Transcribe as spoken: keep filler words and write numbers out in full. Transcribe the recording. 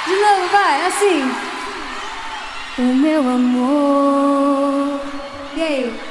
De novo, vai, assim. O meu amor. E aí?